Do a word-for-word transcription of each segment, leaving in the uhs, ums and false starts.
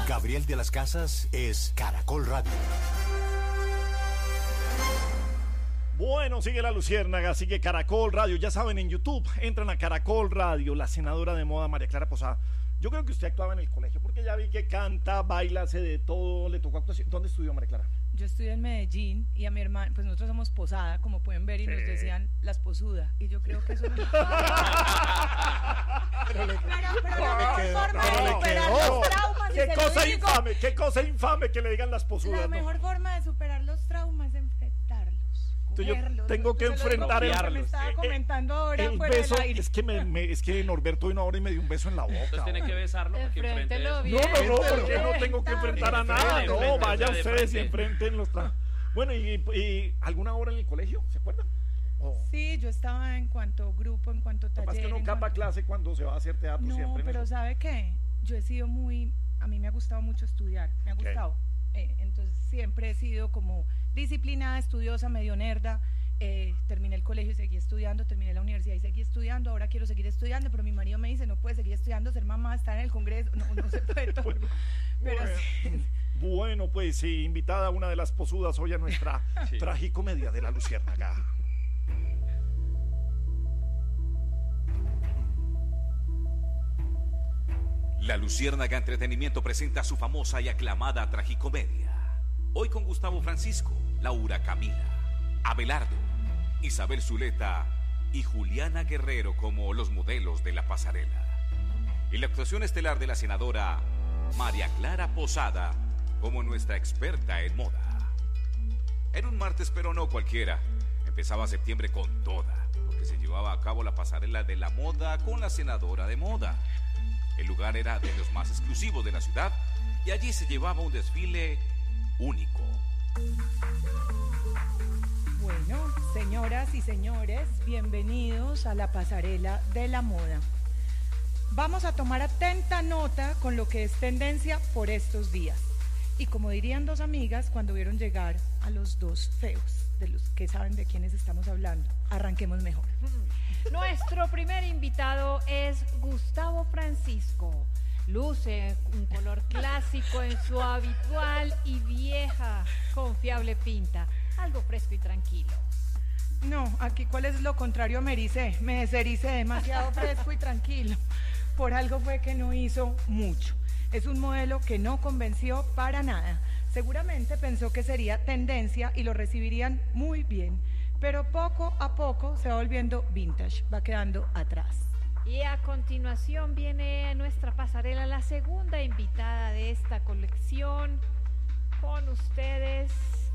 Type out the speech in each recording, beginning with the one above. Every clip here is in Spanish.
Gabriel de las Casas es Caracol Radio. Bueno, sigue La Luciérnaga, sigue Caracol Radio. Ya saben, en YouTube entran a Caracol Radio. La senadora de moda María Clara Posada. Yo creo que usted actuaba en el colegio, porque ya vi que canta, baila, hace de todo, le tocó actuación. ¿Dónde estudió, María Clara? Yo estudié en Medellín y a mi hermano, pues nosotros somos Posada, como pueden ver, y sí. Nos decían las posudas. Y yo creo que eso no. Pero le Pero, pero no, la mejor quedó, forma pero de le superar quedó. los traumas. Qué y se cosa lo digo, infame, qué cosa infame que le digan las posudas. La ¿no? mejor forma de superar los traumas es enfrentarlos. Entonces yo cogerlos, tengo que enfrentar el el, que me estaba comentando ahora el fuera beso. del aire. Es que, me, me, es que Norberto vino ahora y me dio un beso en la boca. Entonces tiene que besarlo para que enfrente eso. No, no, no, porque no tengo que enfrentar a nada. No, Enfrente, vayan de ustedes y frente. enfrenten los traumas. Bueno, y, y ¿alguna hora en el colegio? ¿Se acuerdan? Oh. Sí, yo estaba en cuanto grupo, en cuanto taller. Capaz que no en capa cuanto... clase cuando se va a hacer teatro No, siempre. pero eso. ¿sabe qué? Yo he sido muy... A mí me ha gustado mucho estudiar, me ha Okay. gustado. Eh, entonces siempre he sido como disciplinada, estudiosa, medio nerda. Eh, terminé el colegio y seguí estudiando, terminé la universidad y seguí estudiando, ahora quiero seguir estudiando, pero mi marido me dice, no puedes seguir estudiando, ser mamá, estar en el Congreso, no, no se puede todo. Bueno, pero bueno, sí. Bueno, pues sí, invitada una de las posudas hoy a nuestra Sí. tragicomedia de La Luciérnaga. La Luciérnaga Entretenimiento presenta su famosa y aclamada tragicomedia. Hoy con Gustavo Francisco, Laura Camila, Abelardo, Isabel Zuleta y Juliana Guerrero como los modelos de la pasarela. Y la actuación estelar de la senadora María Clara Posada como nuestra experta en moda. Era un martes, pero no cualquiera. Empezaba septiembre con toda, porque se llevaba a cabo la pasarela de la moda con la senadora de moda. El lugar era de los más exclusivos de la ciudad y allí se llevaba un desfile único. Bueno, señoras y señores, bienvenidos a la pasarela de la moda. Vamos a tomar atenta nota con lo que es tendencia por estos días. Y como dirían dos amigas cuando vieron llegar a los dos feos, de los que saben de quiénes estamos hablando, arranquemos mejor. Nuestro primer invitado es Gustavo Francisco. Luce un color clásico en su habitual y vieja, confiable pinta. Algo fresco y tranquilo. No, aquí cuál es lo contrario a Mericé. Me desericé demasiado fresco y tranquilo. Por algo fue que no hizo mucho. Es un modelo que no convenció para nada. Seguramente pensó que sería tendencia y lo recibirían muy bien, pero poco a poco se va volviendo vintage, va quedando atrás. Y a continuación viene a nuestra pasarela la segunda invitada de esta colección. Con ustedes,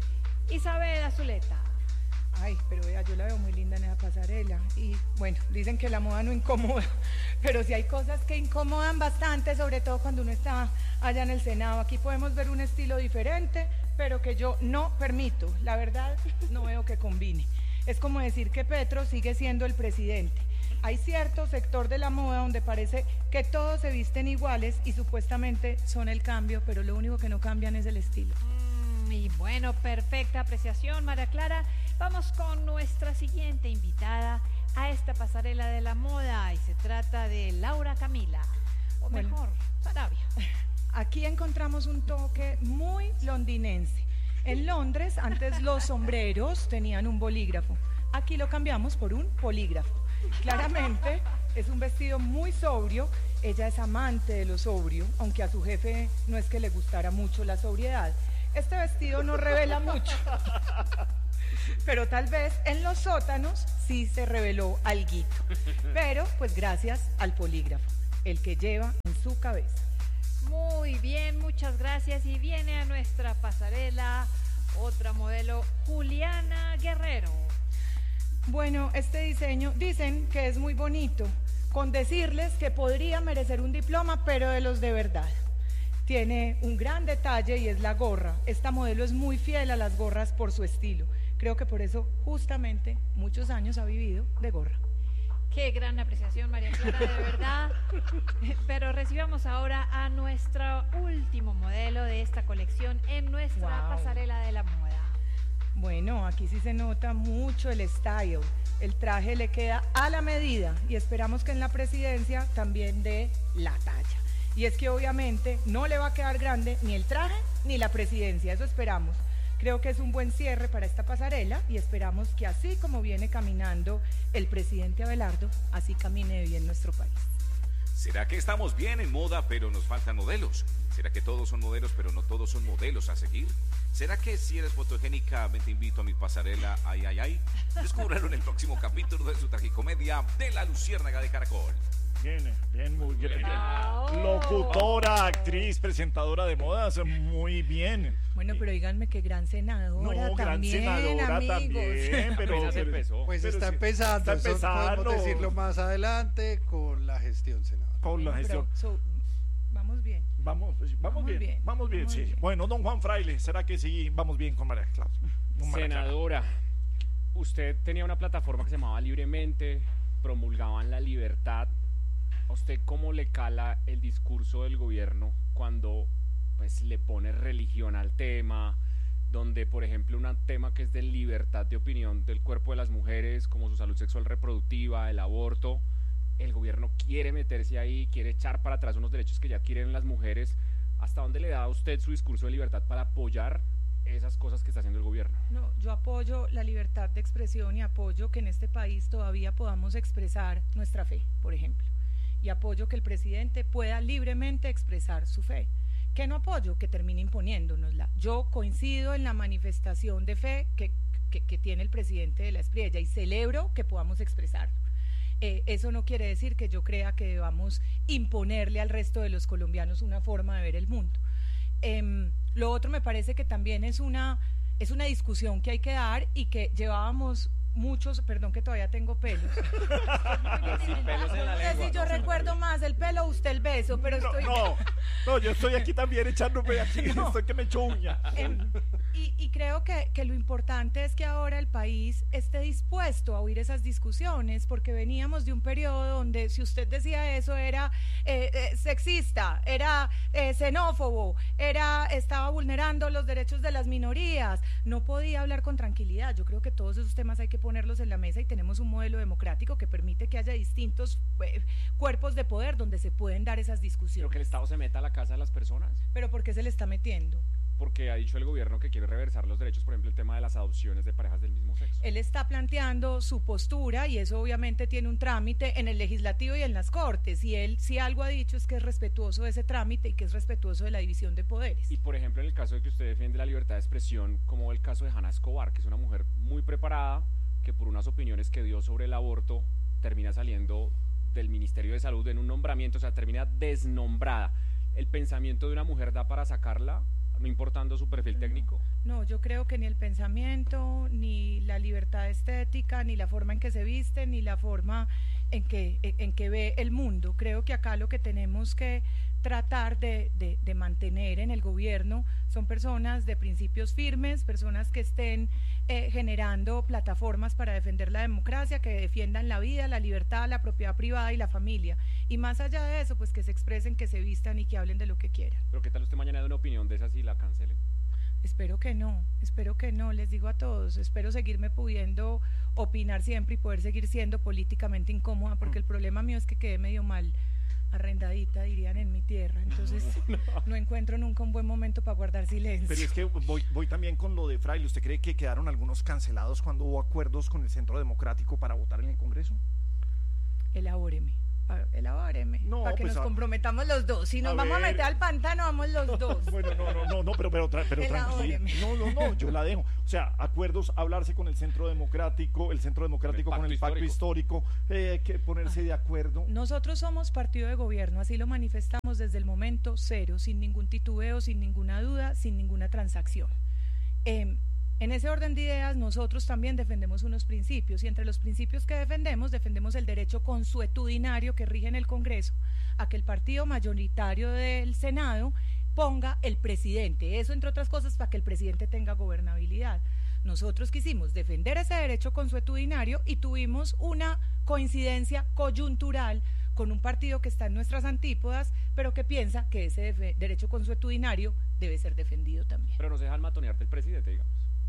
Isabel Zuleta. Ay, pero vea, yo la veo muy linda en esa pasarela. Y bueno, dicen que la moda no incomoda, pero sí hay cosas que incomodan bastante, sobre todo cuando uno está allá en el Senado. Aquí podemos ver un estilo diferente, pero que yo no permito. La verdad, no veo que combine. Es como decir que Petro sigue siendo el presidente. Hay cierto sector de la moda donde parece que todos se visten iguales y supuestamente son el cambio, pero lo único que no cambian es el estilo. Mm, y bueno, perfecta apreciación, María Clara. Vamos con nuestra siguiente invitada a esta pasarela de la moda y se trata de Laura Camila, o Bueno. mejor, Sarabia. Aquí encontramos un toque muy londinense. En Londres, antes los sombreros tenían un bolígrafo. Aquí lo cambiamos por un polígrafo. Claramente es un vestido muy sobrio. Ella es amante de lo sobrio, aunque a su jefe no es que le gustara mucho la sobriedad. Este vestido no revela mucho, pero tal vez en los sótanos sí se reveló alguito. Pero pues gracias al polígrafo, el que lleva en su cabeza. Muy bien, muchas gracias. Y viene a nuestra pasarela otra modelo, Juliana Guerrero. Bueno, este diseño dicen que es muy bonito, con decirles que podría merecer un diploma, pero de los de verdad. Tiene un gran detalle y es la gorra. Esta modelo es muy fiel a las gorras por su estilo. Creo que por eso justamente muchos años ha vivido de gorra. Qué gran apreciación, María Clara, de verdad. Pero recibamos ahora a nuestro último modelo de esta colección en nuestra Wow. pasarela de la moda. Bueno, aquí sí se nota mucho el style. El traje le queda a la medida y esperamos que en la presidencia también dé la talla. Y es que obviamente no le va a quedar grande ni el traje ni la presidencia, eso esperamos. Creo que es un buen cierre para esta pasarela y esperamos que así como viene caminando el presidente Abelardo, así camine bien nuestro país. ¿Será que estamos bien en moda pero nos faltan modelos? ¿Será que todos son modelos pero no todos son modelos a seguir? ¿Será que si eres fotogénica me te invito a mi pasarela? Ay, ay, ay. Descúbralo en el próximo capítulo de su tragicomedia de La Luciérnaga de Caracol. Bien, bien, muy bien. Oh. Locutora, actriz, presentadora de modas, muy bien. Bueno, pero díganme que gran senadora No, gran también, senadora amigos. también, pero, Apenas pero- empezó. Pues pero está sí, empezando, está eso empezando. podemos decirlo más adelante con la gestión senadora. con la Bueno, gestión. pero, so, vamos bien. Vamos, vamos, Vamos bien, bien, vamos bien, vamos sí. bien. Bueno, don Juan Fraile, ¿será que sí vamos bien con María Clara? Con María Clara. Senadora, usted tenía una plataforma que se llamaba Libremente, promulgaban la libertad. ¿A usted cómo le cala el discurso del gobierno cuando pues le pone religión al tema, donde por ejemplo un tema que es de libertad de opinión del cuerpo de las mujeres, como su salud sexual reproductiva, el aborto, el gobierno quiere meterse ahí, quiere echar para atrás unos derechos que ya adquieren las mujeres? ¿Hasta dónde le da a usted su discurso de libertad para apoyar esas cosas que está haciendo el gobierno? No, yo apoyo la libertad de expresión y apoyo que en este país todavía podamos expresar nuestra fe, por ejemplo. Y apoyo que el presidente pueda libremente expresar su fe. ¿Qué no apoyo? Que termine imponiéndonosla. Yo coincido en la manifestación de fe que, que, que tiene el presidente de la Espriella y celebro que podamos expresarlo. Eh, eso no quiere decir que yo crea que debamos imponerle al resto de los colombianos una forma de ver el mundo. Eh, lo otro me parece que también es una, es una discusión que hay que dar y que llevábamos muchos, perdón que todavía tengo pelos. Sin pelos en la No sé lengua. si yo recuerdo más el pelo o usted el beso, pero No, estoy... no, no, yo estoy aquí también echándome aquí, No. estoy que me echo uña. Em, y, y creo que, que lo importante es que ahora el país esté dispuesto a oír esas discusiones, porque veníamos de un periodo donde si usted decía eso era eh, eh, sexista, era eh, xenófobo, era, estaba vulnerando los derechos de las minorías, no podía hablar con tranquilidad. Yo creo que todos esos temas hay que ponerlos en la mesa y tenemos un modelo democrático que permite que haya distintos eh, cuerpos de poder donde se pueden dar esas Pero discusiones. que el Estado se meta a la casa de las personas, Pero ¿por qué se le está metiendo? porque ha dicho el gobierno que quiere reversar los derechos, por ejemplo, el tema de las adopciones de parejas del mismo sexo. Él está planteando su postura y eso obviamente tiene un trámite en el legislativo y en las cortes, y él si algo ha dicho es que es respetuoso de ese trámite y que es respetuoso de la división de poderes. Y por ejemplo, en el caso de que usted defiende la libertad de expresión, como el caso de Hanna Escobar, que es una mujer muy preparada, que por unas opiniones que dio sobre el aborto termina saliendo del Ministerio de Salud en un nombramiento, o sea, termina desnombrada. ¿El pensamiento de una mujer da para sacarla, no importando su perfil técnico? No, yo creo que ni el pensamiento, ni la libertad estética, ni la forma en que se viste, ni la forma en que, en, en que ve el mundo. Creo que acá lo que tenemos que tratar de, de, de mantener en el gobierno son personas de principios firmes, personas que estén eh, generando plataformas para defender la democracia, que defiendan la vida, la libertad, la propiedad privada y la familia. Y más allá de eso, pues que se expresen, que se vistan y que hablen de lo que quieran. Pero ¿qué tal usted mañana de una opinión de esas y la cancelen? Espero que no, espero que no, les digo a todos, espero seguirme pudiendo opinar siempre y poder seguir siendo políticamente incómoda, porque el problema mío es que quedé medio mal arrendadita, dirían en mi tierra, entonces no, no encuentro nunca un buen momento para guardar silencio. Pero es que voy, voy también con lo de Fraile. ¿Usted cree que quedaron algunos cancelados cuando hubo acuerdos con el Centro Democrático para votar en el Congreso? Elabóreme. Elabóreme, No, para que pues nos a- comprometamos los dos. Si nos a vamos a ver. meter al pantano, vamos los dos. Bueno, no, no, no, no, pero, pero, tra- pero tranquilo. Elabóreme. No, no, no, yo la dejo. O sea, acuerdos, hablarse con el Centro Democrático, el Centro Democrático Con con el el pacto Pacto Histórico, eh, que ponerse de acuerdo. Nosotros somos partido de gobierno, así lo manifestamos desde el momento cero, sin ningún titubeo, sin ninguna duda, sin ninguna transacción. Eh, en ese orden de ideas, nosotros también defendemos unos principios, y entre los principios que defendemos, defendemos el derecho consuetudinario que rige en el Congreso a que el partido mayoritario del Senado ponga el presidente, eso entre otras cosas para que el presidente tenga gobernabilidad. Nosotros quisimos defender ese derecho consuetudinario y tuvimos una coincidencia coyuntural con un partido que está en nuestras antípodas, pero que piensa que ese defe- derecho consuetudinario debe ser defendido también. Pero no se dejan matonear del presidente, digamos.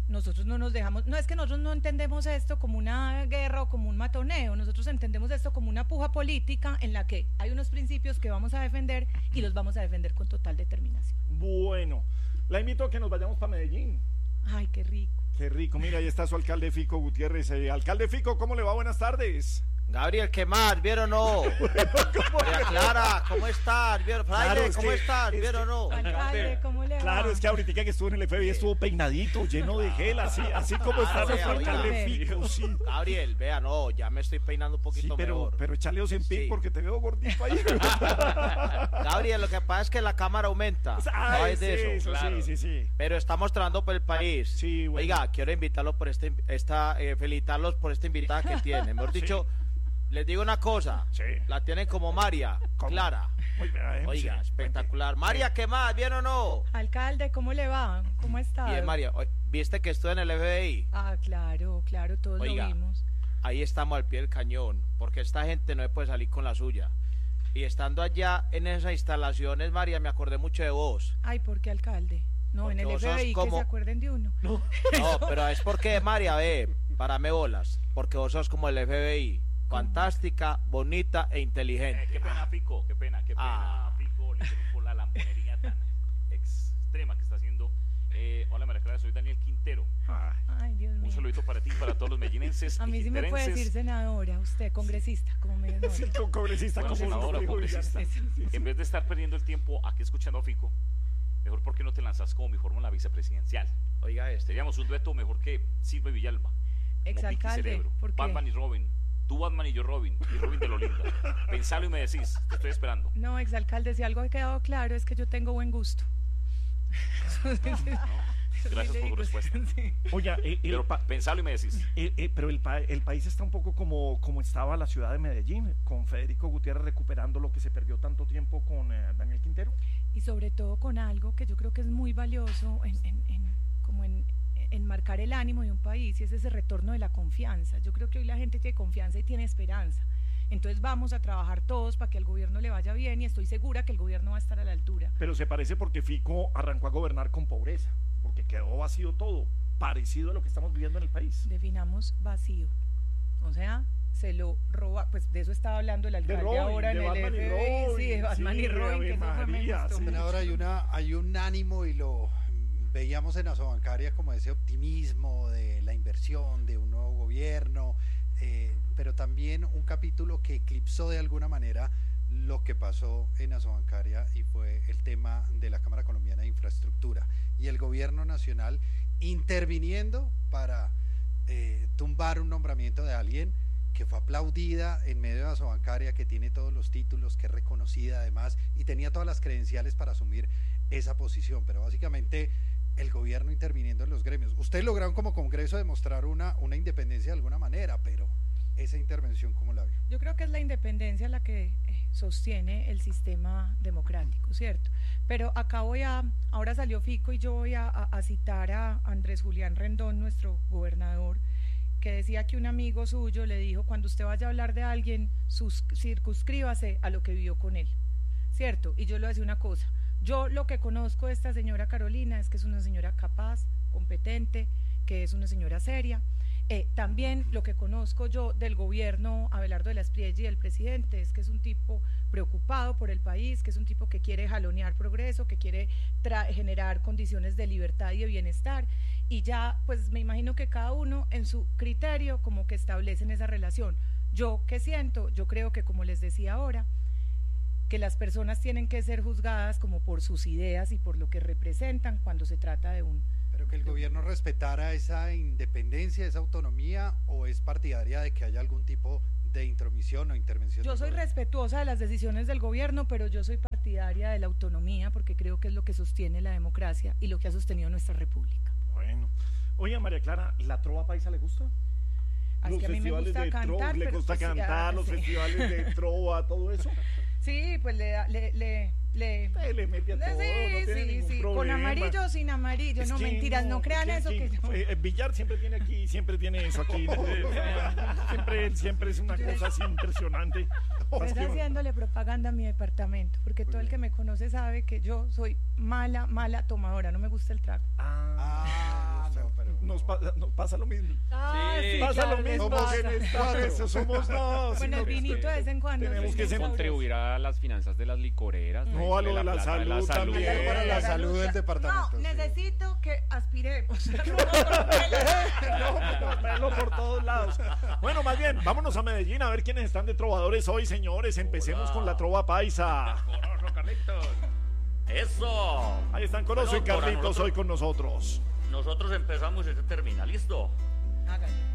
Nosotros no nos dejamos, no es que nosotros no entendemos esto como una guerra o como un matoneo, nosotros entendemos esto como una puja política en la que hay unos principios que vamos a defender y los vamos a defender con total determinación. Bueno, la invito a que nos vayamos para Medellín. Ay, qué rico. Qué rico, mira, ahí está su alcalde Fico Gutiérrez. Eh, alcalde Fico, ¿cómo le va? Buenas tardes. Gabriel, ¿qué más? ¿Vieron o no? María Clara, ¿cómo estás? ¿Vieron? Fraile, Claro, es ¿cómo que- estás? es ¿Vieron o no? Alcalde, ¿cómo le va? Claro, es que ahorita que estuvo en el F B I estuvo peinadito, lleno de gel, así, así como está Claro, nuestro oiga, alcalde oiga. Fico, sí. Gabriel, vea, no, ya me estoy peinando un Sí, poquito pero, mejor. pero échale Ozempic Sí. porque te veo gordito ahí. Gabriel, lo que pasa es que la cámara aumenta. Ah, no es es de eso, eso. sí, sí, sí. Pero estamos trabajando por el país. Sí, bueno. Oiga, quiero invitarlos por este, esta, eh, felicitarlos por esta invitada que tienen. Mejor Sí. dicho, les digo una cosa. Sí. La tienen como María, ¿Cómo? Clara. Muy bien, eh, Oiga, sí, espectacular. María, ¿qué más? ¿Vieron o no? Alcalde, ¿cómo le va? ¿Cómo está? Bien, María. Oye, ¿viste que estuve en el F B I? Ah, claro, claro, todos Oiga. lo vimos. Ahí estamos al pie del cañón, porque esta gente no se puede salir con la suya. Y estando allá en esas instalaciones, María, me acordé mucho de vos. Ay, ¿por qué, alcalde? No, Porque en el vos sos F B I que como- se acuerden de uno. No, pero es porque, María, ve, parame bolas, porque vos sos como el F B I, fantástica, bonita e inteligente. Eh, qué pena, Fico, qué pena, qué pena, Ah. Fico, le interrumpo la lambonería tan extrema que está haciendo. Eh, hola, María Clara, soy Daniel Quintero. Ay, Ay, Dios mío. Un saludito para ti y para todos los mellinenses A y mí sí me puede quinterenses. decir senadora, usted, congresista, como me llama. sí, con congresista, Bueno, como senadora o dijo, oiga. congresista. Sí, sí, sí. En vez de estar perdiendo el tiempo aquí escuchando a Fico, mejor ¿por qué no te lanzas como mi fórmula vicepresidencial? Oiga este. Seríamos un dueto mejor que Silva y Villalba. Como Piqui Exalcalde, Cerebro, ¿por qué? Batman y Robin. Tú Batman y yo Robin. Y Robin de Lolinda. Pensalo y me decís. Te estoy esperando. No, exalcalde, si algo ha quedado claro es que yo tengo buen gusto. Gracias por tu respuesta. Sí. Oiga, eh, el Pero pa- pensalo y me decís. eh, eh, pero el, pa- el país está un poco como, como estaba la ciudad de Medellín, con Federico Gutiérrez recuperando lo que se perdió tanto tiempo con eh, Daniel Quintero. Y sobre todo con algo que yo creo que es muy valioso en, en- en- como en, en marcar el ánimo de un país, y es ese retorno de la confianza. Yo creo que hoy la gente tiene confianza y tiene esperanza. Entonces vamos a trabajar todos para que al gobierno le vaya bien, y estoy segura que el gobierno va a estar a la altura. Pero se parece porque Fico arrancó a gobernar con pobreza, porque quedó vacío todo, parecido a lo que estamos viviendo en el país. Definamos vacío. O sea, se lo roba, pues de eso estaba hablando el alcalde Robin, ahora en de el Batman y F B I, Robin, sí, de Batman sí, y Robin, Ave que eso fue, me María, gustó sí. mucho. Senadora, hay, una, hay un ánimo y lo veíamos en Asobancaria como ese optimismo de la inversión, de un nuevo gobierno, eh, pero también un capítulo que eclipsó de alguna manera lo que pasó en Asobancaria, y fue el tema de la Cámara Colombiana de Infraestructura y el gobierno nacional interviniendo para eh, tumbar un nombramiento de alguien que fue aplaudida en medio de Asobancaria, que tiene todos los títulos, que es reconocida además y tenía todas las credenciales para asumir esa posición, pero básicamente el gobierno interviniendo en los gremios. Ustedes lograron como Congreso demostrar una, una independencia de alguna manera, pero esa intervención, ¿cómo la vio? Yo creo que es la independencia la que eh, sostiene el sistema democrático, ¿cierto? Pero acá voy a, ahora salió Fico y yo voy a, a, a citar a Andrés Julián Rendón, nuestro gobernador, que decía que un amigo suyo le dijo: cuando usted vaya a hablar de alguien, sus, circunscríbase a lo que vivió con él, ¿cierto? Y yo le voy a decir una cosa: yo lo que conozco de esta señora Carolina es que es una señora capaz, competente, que es una señora seria. Eh, también lo que conozco yo del gobierno Abelardo de la Espriella y del presidente es que es un tipo preocupado por el país, que es un tipo que quiere jalonear progreso, que quiere generar condiciones de libertad y de bienestar, y ya pues me imagino que cada uno en su criterio como que establecen esa relación. Yo qué siento, yo creo que, como les decía ahora, que las personas tienen que ser juzgadas como por sus ideas y por lo que representan cuando se trata de un... Pero que el gobierno respetara esa independencia, esa autonomía, o es partidaria de que haya algún tipo de intromisión o intervención. Yo soy respetuosa de las decisiones del gobierno, pero yo soy partidaria de la autonomía, porque creo que es lo que sostiene la democracia y lo que ha sostenido nuestra república. Bueno, oye, María Clara, ¿la trova paisa le gusta? Así Los que a mí me festivales gusta de cantar, trova, le pero gusta pues, cantar, ah, los sí. festivales de trova, todo eso. Sí, pues le da- le le le, Eh, le mete a todo, sí, no tiene sí, ningún sí, con problema. amarillo o sin amarillo, Es no que mentiras, no, crean es eso que yo- eh, eh, Villar siempre tiene aquí, siempre tiene eso aquí. eh, siempre, siempre es una cosa así impresionante. Pues haciéndole propaganda a mi departamento, porque todo el que me conoce sabe que yo soy mala, mala tomadora, no me gusta el trago. Ah, no, pero Nos, pa- nos pasa lo mismo. Ah, sí, Pasa claro, lo les mismo pasa. que en esta mesa, somos dos. Bueno, el sino que vinito de vez en cuando. tenemos sí, que sí, ser- sí. Contribuir a las finanzas de las licoreras. No, a lo de la plata salud también. Algo para la La salud del lucha. departamento. No, sí. necesito que aspiremos. No, pelo por todos lados. Bueno, más bien, vámonos a Medellín a ver quiénes están de trovadores hoy, señores. Empecemos Hola. con la trova paisa. Corozo, Carlitos. Eso. Ahí están Corozo Bueno, y para Carlitos nosotros- hoy con nosotros. Nosotros empezamos y se termina. ¿Listo? Hágale.